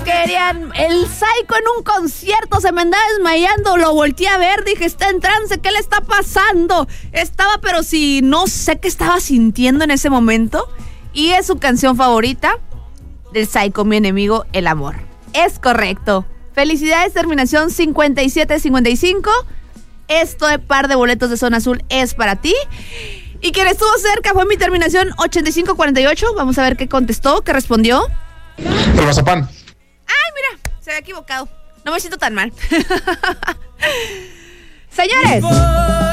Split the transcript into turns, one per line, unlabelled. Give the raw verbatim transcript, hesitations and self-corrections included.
querían. El Psycho en un concierto se me andaba desmayando. Lo volteé a ver, dije, está en trance, ¿qué le está pasando? Estaba, pero si no sé qué estaba sintiendo en ese momento. Y es su canción favorita del Psycho, Mi Enemigo, El Amor. Es correcto. Felicidades, terminación cincuenta y siete cincuenta y cinco. Esto de par de boletos de Zona Azul es para ti. Y quien estuvo cerca fue mi terminación ochenta y cinco cuarenta y ocho. Vamos a ver qué contestó, qué respondió.
El mazapán.
Ay, mira, se había equivocado. No me siento tan mal. Señores.